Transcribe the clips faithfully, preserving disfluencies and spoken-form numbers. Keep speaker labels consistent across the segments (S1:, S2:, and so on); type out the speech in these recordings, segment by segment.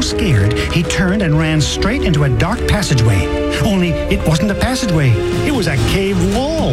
S1: scared, he turned and ran straight into a dark passageway. Only it wasn't a passageway. It was a cave wall.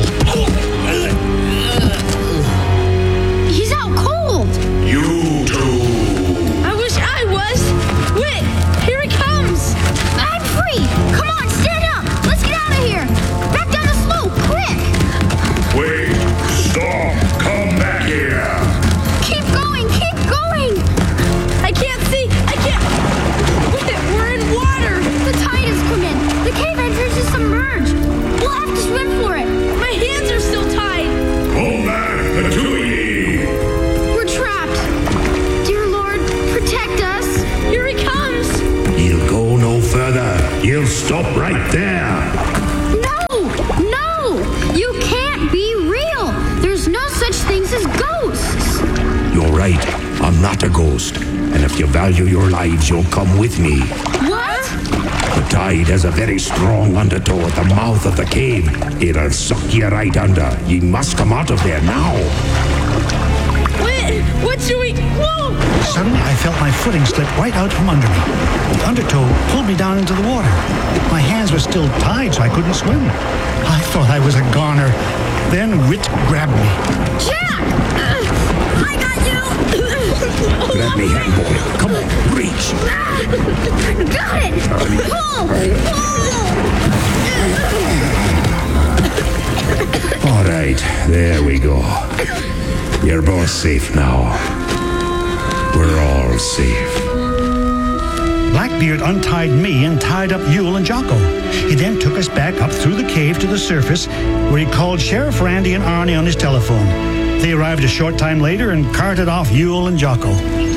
S2: He's out cold.
S3: You too.
S2: I wish I was. Wait, here he comes. I'm free. Come on, stand up. Let's get out of here. Back down the slope, quick.
S3: Wait. Stop. Come back here.
S2: Keep going, keep going. I can't see. I can't. Wait, we're in water. The tide has come in. The cave entrance is submerged. We'll have to swim for it. My hands are still tied.
S3: Hold back, the two of ye.
S2: We're trapped. Dear Lord, protect us. Here he comes.
S3: You'll go no further. You'll stop right there.
S2: No, no. You can't be real. There's no such things as ghosts.
S3: You're right. I'm not a ghost. And if you value your lives, you'll come with me.
S2: What?
S3: The tide has a very strong undertow at the mouth of the cave. It'll suck you right under. You must come out of there now.
S2: Wait, what should we... Whoa!
S1: Suddenly, I felt my footing slip right out from under me. The undertow pulled me down into the water. My hands were still tied, so I couldn't swim. I thought I was a goner. Then Whit grabbed me.
S2: Jack! Uh, I got you!
S3: Grab me hand, boy. Come on, reach.
S2: Got it! Pull! Pull!
S3: All right, there we go. You're both safe now. We're all safe.
S1: Blackbeard untied me and tied up Yule and Jocko. He then took us back up through the cave to the surface, where he called Sheriff Randy and Arnie on his telephone. They arrived a short time later and carted off Yule and Jocko.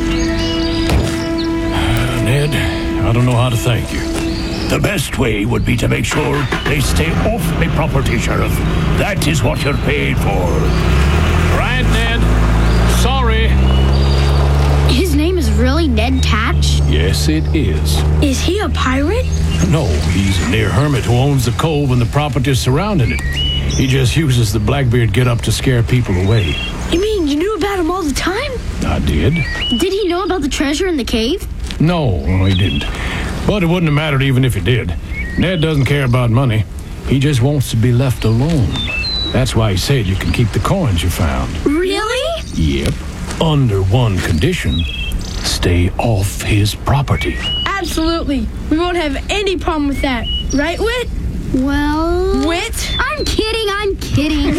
S4: Ned, I don't know how to thank you. The best way would be to make sure they stay off my property, Sheriff. That is what you're paid for. Right, Ned? Sorry.
S2: His name is really Ned Tatch?
S4: Yes, it is.
S2: Is he a pirate?
S4: No, he's a near hermit who owns the cove and the properties surrounding it. He just uses the Blackbeard get-up to scare people away.
S2: You mean you knew about him all the time?
S4: I did.
S2: Did he know about the treasure in the cave?
S4: No, he didn't. But it wouldn't have mattered even if he did. Ned doesn't care about money. He just wants to be left alone. That's why he said you can keep the coins you found.
S2: Really?
S4: Yep. Under one condition. Stay off his property.
S5: Absolutely. We won't have any problem with that. Right, Whit?
S2: Well...
S5: Whit?
S2: I'm kidding, I'm kidding.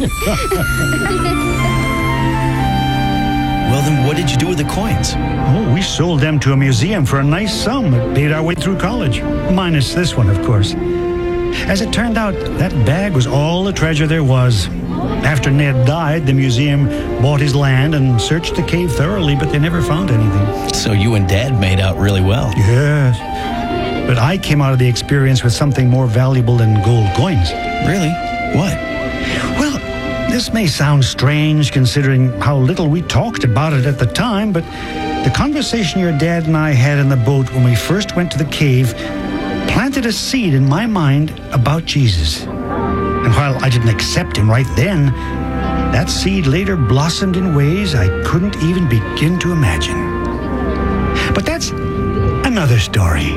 S6: Well, then what did you do with the coins?
S1: Oh, we sold them to a museum for a nice sum. It paid our way through college. Minus this one, of course. As it turned out, that bag was all the treasure there was. After Ned died, the museum bought his land and searched the cave thoroughly, but they never found anything.
S6: So you and Dad made out really well.
S1: Yes. But I came out of the experience with something more valuable than gold coins.
S6: Really? What?
S1: Well, this may sound strange considering how little we talked about it at the time, but the conversation your dad and I had in the boat when we first went to the cave planted a seed in my mind about Jesus. And while I didn't accept him right then, that seed later blossomed in ways I couldn't even begin to imagine. But that's another story.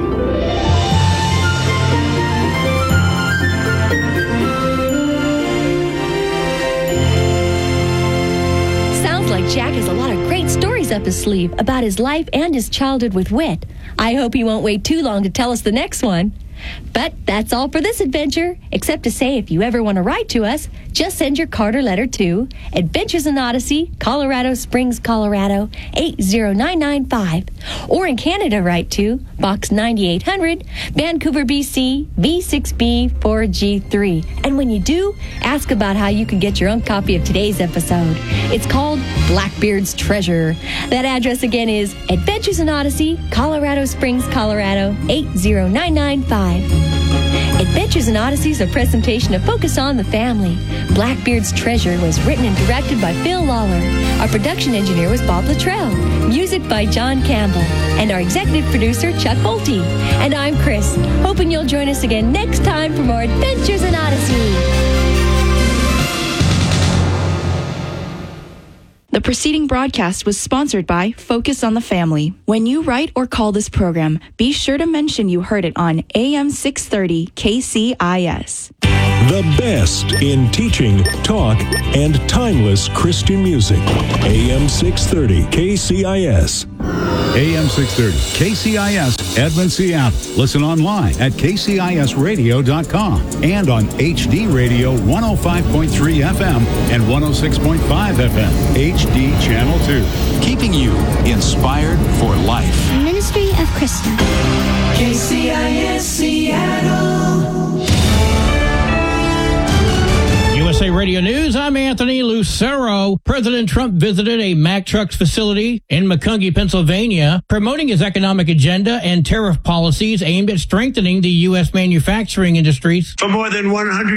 S7: Sounds like Jack has a lot of great stories up his sleeve about his life and his childhood with Whit. I hope he won't wait too long to tell us the next one. But that's all for this adventure, except to say if you ever want to write to us, just send your card or letter to Adventures in Odyssey, Colorado Springs, Colorado, eight zero nine nine five. Or in Canada, write to Box ninety-eight hundred, Vancouver, B C, V six B four G three. And when you do, ask about how you can get your own copy of today's episode. It's called Blackbeard's Treasure. That address again is Adventures in Odyssey, Colorado Springs, Colorado, eight zero nine nine five. Adventures in Odyssey is a presentation of Focus on the Family. Blackbeard's Treasure was written and directed by Phil Lawler. Our production engineer was Bob Luttrell. Music by John Campbell. And our executive producer, Chuck Bolte. And I'm Chris, hoping you'll join us again next time for more Adventures in Odyssey.
S8: The preceding broadcast was sponsored by Focus on the Family. When you write or call this program, be sure to mention you heard it on A M six thirty K C I S.
S9: The best in teaching, talk, and timeless Christian music. A M six thirty K C I S.
S10: A M six thirty K C I S, Edmond, Seattle. Listen online at k c i s radio dot com and on H D Radio one oh five point three F M and one oh six point five F M, H D Channel two.
S11: Keeping you inspired for life.
S2: Ministry of Christian.
S12: K C I S Seattle.
S13: U S A Radio News, I'm Anthony Lucero. President Trump visited a Mack Trucks facility in Macungie, Pennsylvania, promoting his economic agenda and tariff policies aimed at strengthening the U S manufacturing industries.
S14: For more than one hundred